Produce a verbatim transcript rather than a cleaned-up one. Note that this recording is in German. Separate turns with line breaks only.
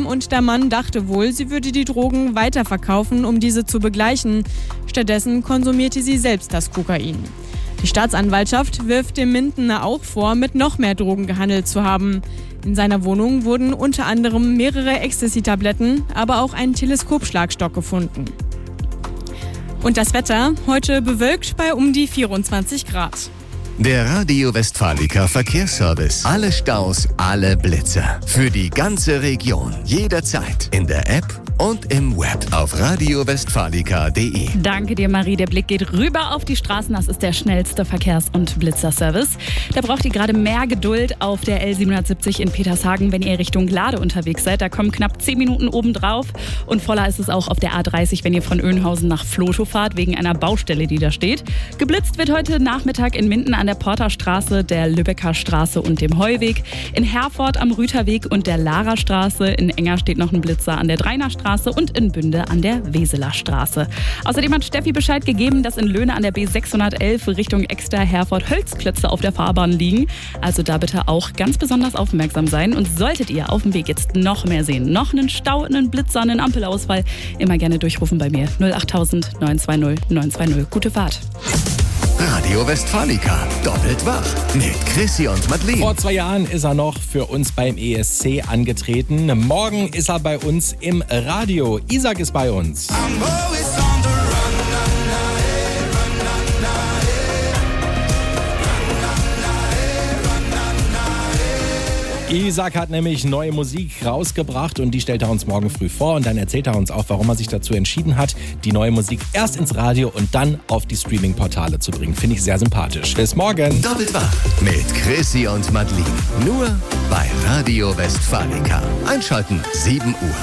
gekommen und der Mann dachte wohl, sie würde die Drogen weiterverkaufen, um diese zu begleichen. Stattdessen konsumierte sie selbst das Kokain. Die Staatsanwaltschaft wirft dem Mindener auch vor, mit noch mehr Drogen gehandelt zu haben. In seiner Wohnung wurden unter anderem mehrere Ecstasy-Tabletten, aber auch ein Teleskopschlagstock gefunden. Und das Wetter, heute bewölkt bei um die vierundzwanzig Grad.
Der Radio Westfalica Verkehrsservice. Alle Staus, alle Blitzer. Für die ganze Region. Jederzeit. In der App und im Web auf radio westfalica punkt de.
Danke dir, Marie. Der Blick geht rüber auf die Straßen. Das ist der schnellste Verkehrs- und Blitzerservice. Da braucht ihr gerade mehr Geduld auf der L siebenhundertsiebzig in Petershagen, wenn ihr Richtung Glade unterwegs seid. Da kommen knapp zehn Minuten obendrauf. Und voller ist es auch auf der A dreißig, wenn ihr von Oeynhausen nach Vlotho fahrt, wegen einer Baustelle, die da steht. Geblitzt wird heute Nachmittag in Minden an der Porterstraße, der Lübecker Straße und dem Heuweg. In Herford am Rüterweg und der Larastraße. In Enger steht noch ein Blitzer an der Dreinerstraße und in Bünde an der Weseler Straße. Außerdem hat Steffi Bescheid gegeben, dass in Löhne an der B sechshundertelf Richtung Exter Herford Holzklötze auf der Fahrbahn liegen. Also da bitte auch ganz besonders aufmerksam sein. Und solltet ihr auf dem Weg jetzt noch mehr sehen, noch einen Stau, einen Blitzer, einen Ampelausfall, immer gerne durchrufen bei mir. null acht null null neun zwei null neun zwei null. Gute Fahrt.
Radio Westfalica. Doppelt wach. Mit Chrissy und Madeleine.
Vor zwei Jahren ist er noch für uns beim E S C angetreten. Morgen ist er bei uns im Radio. Isaac ist bei uns. Isaac hat nämlich neue Musik rausgebracht und die stellt er uns morgen früh vor und dann erzählt er uns auch, warum er sich dazu entschieden hat, die neue Musik erst ins Radio und dann auf die Streaming-Portale zu bringen. Finde ich sehr sympathisch. Bis morgen.
Doppelt wach mit Chrissy und Madeleine. Nur bei Radio Westfalica. Einschalten sieben Uhr.